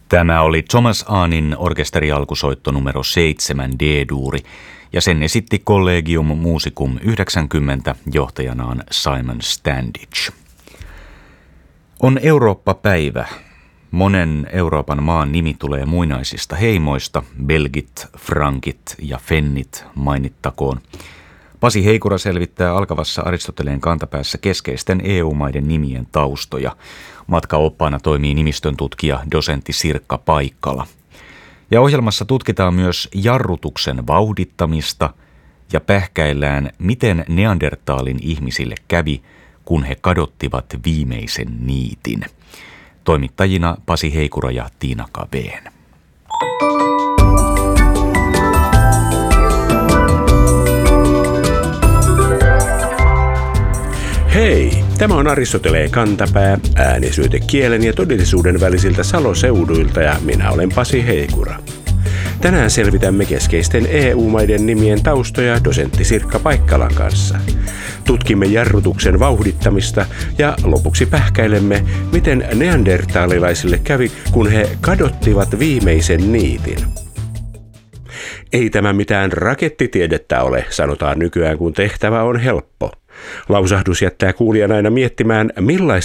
Tämä oli Thomas Ahnin orkesterialkusoitto numero 7 D-duuri, ja sen esitti Collegium Musicum 90 johtajanaan Simon Standage. On Eurooppa-päivä. Monen Euroopan maan nimi tulee muinaisista heimoista, belgit, frankit ja fennit mainittakoon. Pasi Heikura selvittää alkavassa Aristoteleen kantapäässä keskeisten EU-maiden nimien taustoja. Matkaoppaana toimii nimistön tutkija dosentti Sirkka Paikkala. Ja ohjelmassa tutkitaan myös jarrutuksen vauhdittamista ja pähkäillään, miten Neandertaalin ihmisille kävi, kun he kadottivat viimeisen niitin. Toimittajina Pasi Heikura ja Tiina Kabeen. Hei! Tämä on Aristoteleen kantapää, äänisyöte kielen ja todellisuuden välisiltä Saloseuduilta ja minä olen Pasi Heikura. Tänään selvitämme keskeisten EU-maiden nimien taustoja dosentti Sirkka Paikkalan kanssa. Tutkimme jarrutuksen vauhdittamista ja lopuksi pähkäilemme, miten neandertaalilaisille kävi, kun he kadottivat viimeisen niitin. Ei tämä mitään rakettitiedettä ole, sanotaan nykyään, kun tehtävä on helppo. Lausahdus jättää kuulijan aina miettimään, millaista